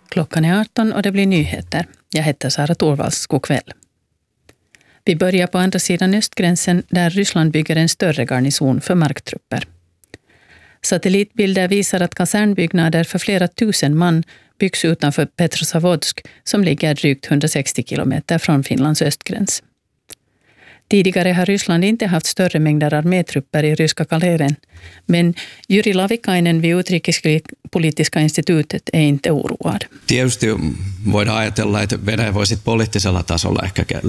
Klockan är 18 och det blir nyheter. Jag heter Sara Torvalds. God kväll. Vi börjar på andra sidan östgränsen där Ryssland bygger en större garnison för marktrupper. Satellitbilder visar att kasernbyggnader för flera tusen man byggs utanför Petrozavodsk som ligger drygt 160 kilometer från Finlands östgräns. Tidigare har Ryssland inte haft större mängder armétrupper i ryska Karelen, men Jyri Lavikainen vid Utrikespolitiska instituutet är inte oroad. Tietysti voidaan ajatella, että Venäjä voisi poliittisella tasolla ehkä